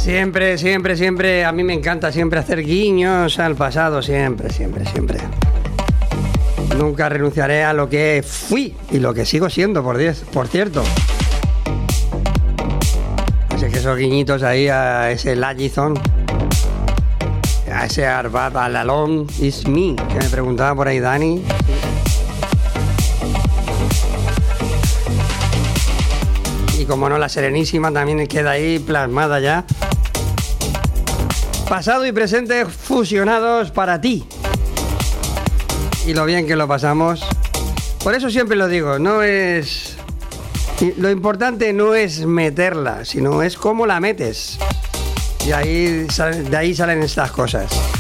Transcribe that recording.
Siempre, siempre, siempre, a mí me encanta siempre hacer guiños al pasado, siempre, siempre, siempre. Nunca renunciaré a lo que fui y lo que sigo siendo, por cierto. Así que esos guiñitos ahí a ese Lagizon, a ese Arbat Alalón is me, que me preguntaba por ahí Dani. Y como no, la Serenísima también queda ahí plasmada ya. Pasado y presente fusionados para ti. Y lo bien que lo pasamos. Por eso siempre lo digo, no es... Lo importante no es meterla, sino es cómo la metes. Y ahí, de ahí salen estas cosas.